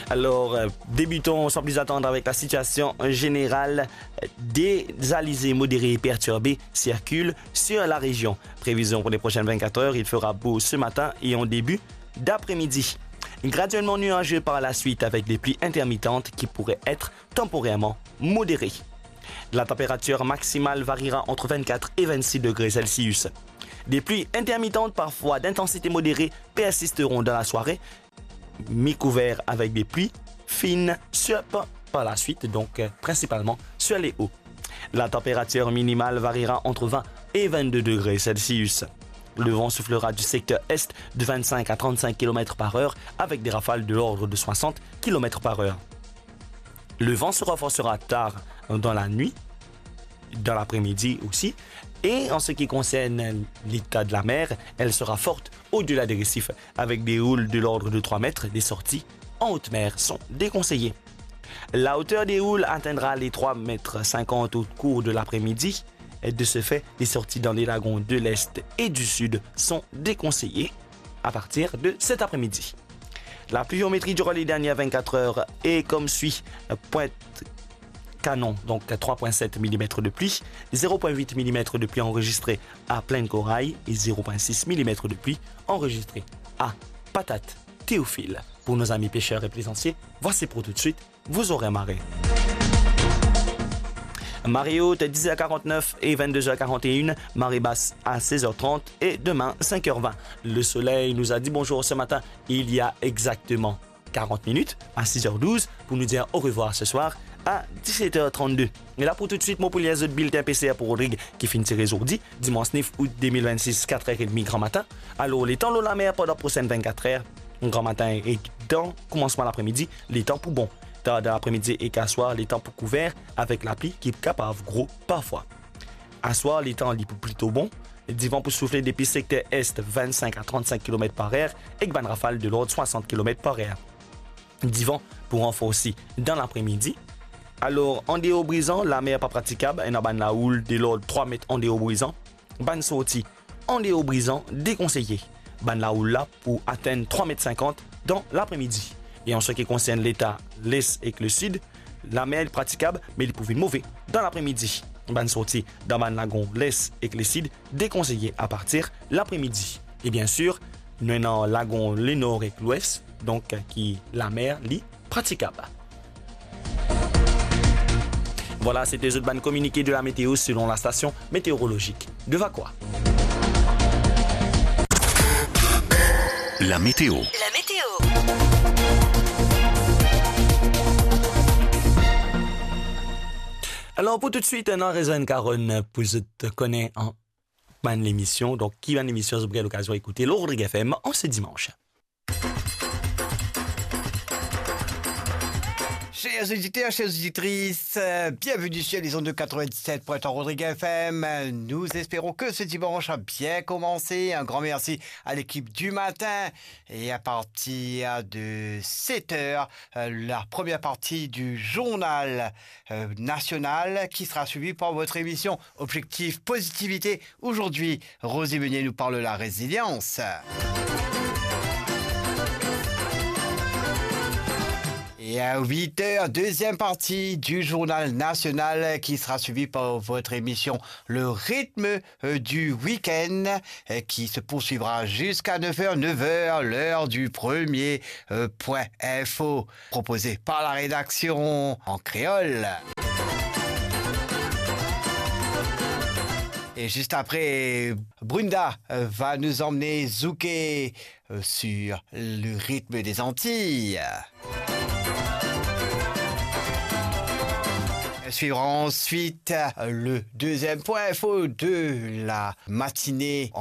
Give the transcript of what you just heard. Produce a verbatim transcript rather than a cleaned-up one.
Alors, euh, débutons sans plus attendre avec la situation générale. Des alizés modérés et perturbés circulent sur la région. Prévision pour les prochaines vingt-quatre heures, il fera beau ce matin et en début d'après-midi. Graduellement nuageux par la suite avec des pluies intermittentes qui pourraient être temporairement modérées. La température maximale variera entre vingt-quatre et vingt-six degrés Celsius. Des pluies intermittentes, parfois d'intensité modérée, persisteront dans la soirée, mi-couvert avec des pluies fines sur, par la suite, donc euh, principalement sur les hauts. La température minimale variera entre vingt et vingt-deux degrés Celsius. Le vent soufflera du secteur est de vingt-cinq à trente-cinq kilomètres par heure avec des rafales de l'ordre de soixante kilomètres par heure. Le vent se renforcera tard dans la nuit, dans l'après-midi aussi. Et en ce qui concerne l'état de la mer, elle sera forte au-delà des récifs avec des houles de l'ordre de trois mètres. Des sorties en haute mer sont déconseillées. La hauteur des houles atteindra les trois mètres cinquante au cours de l'après-midi. De ce fait, les sorties dans les lagons de l'Est et du Sud sont déconseillées à partir de cet après-midi. La pluviométrie durant les dernières vingt-quatre heures est comme suit. Pointe-Canon, donc trois virgule sept millimètres de pluie, zéro virgule huit millimètres de pluie enregistré à Plaine-Corail et zéro virgule six millimètres de pluie enregistré à Patate-Théophile. Pour nos amis pêcheurs et plaisanciers, voici pour tout de suite vos horaires marées. Marée haute dix heures quarante-neuf et vingt-deux heures quarante et un, marée basse à seize heures trente et demain cinq heures vingt. Le soleil nous a dit bonjour ce matin il y a exactement quarante minutes à six heures douze pour nous dire au revoir ce soir à dix-sept heures trente-deux. Et là pour tout de suite, mon pour les autres bulletins P C R pour Rodrigue qui finit tiré aujourd'hui, dimanche neuf août deux mille vingt-six, quatre heures trente grand matin. Alors les temps de la mer pendant la prochaine vingt-quatre heures, grand matin et dans commencement l'après-midi, les temps pour bon. Dans l'après-midi et qu'à soir, les temps pour couvert avec la pluie qui est capable gros parfois. À soir, les temps sont plutôt bons. Du vent pour souffler depuis secteur est vingt-cinq à trente-cinq kilomètres par heure et une rafale de l'ordre soixante kilomètres par heure. Du vent pour renforcer dans l'après-midi. Alors, en déo brisant, la mer pas praticable. Et dans la houle de l'ordre trois mètres en déo brisant. Ban sortie en déo brisant déconseillé. Ban la houle là pour atteindre trois mètres cinquante dans l'après-midi. Et en ce qui concerne l'état, l'est et le sud, la mer est praticable, mais il pouvait mauvais dans l'après-midi. Bonne sortie dans le lagon, l'est et le sud, déconseillé à partir l'après-midi. Et bien sûr, nous avons le lagon, le nord et l'ouest, donc qui la mer est praticable. Voilà, c'était les autres bandes communiquées de la météo selon la station météorologique de Vacois. La météo. La météo. Alors, pour tout de suite, un raison Caron pour te connaître en ban l'émission. Donc, qui va l'émission, vous aurez l'occasion d'écouter l'Ordre F M en ce dimanche. Chers auditeurs, chères auditrices, euh, bienvenue sur les ondes de quatre-vingt-dix-sept point un Rodrigue F M. Nous espérons que ce dimanche a bien commencé. Un grand merci à l'équipe du matin. Et à partir de sept heures, euh, la première partie du journal euh, national qui sera suivie par votre émission Objectif Positivité. Aujourd'hui, Rosie Meunier nous parle de la résilience. Et à huit heures, deuxième partie du journal national qui sera suivi par votre émission Le rythme du week-end qui se poursuivra jusqu'à neuf heures, neuf heures, l'heure du premier point info proposé par la rédaction en créole. Et juste après, Brunda va nous emmener zouker sur le rythme des Antilles. Suivra ensuite le deuxième point info de la matinée.